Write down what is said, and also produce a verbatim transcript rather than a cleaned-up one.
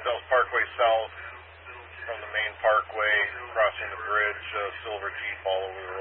Dells Parkway South from the main parkway, crossing the bridge, uh, silver Jeep all over the